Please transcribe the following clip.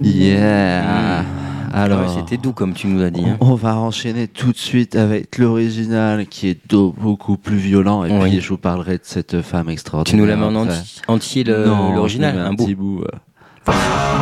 Yeah. Alors, Ouais, c'était doux comme tu nous as dit. Hein. on va enchaîner tout de suite avec l'original qui est beaucoup plus violent. Et Oui. puis je vous parlerai de cette femme Tu extraordinaire. nous la mets en après. entier Non, l'original, je mets un un bout. petit bout.